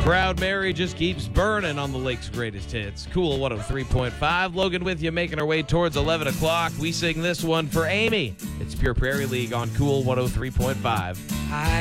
Proud Mary just keeps burning on the Lake's greatest hits. Cool 103.5. Logan with you, making our way towards 11 o'clock. We sing this one for Amy. It's Pure Prairie League on Cool 103.5.